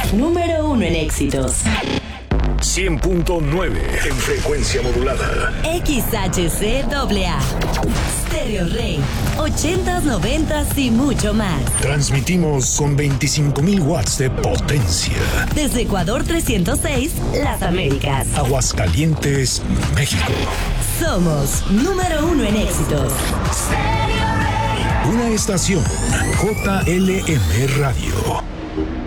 Número 1 en éxitos. 100.9 en frecuencia modulada. XHCAA. Stereo Rey. 80s, 90s y mucho más. Transmitimos con 25,000 watts de potencia. Desde Ecuador 306, Las Américas. Aguascalientes, México. Somos número 1 en éxitos. Una estación JLM Radio.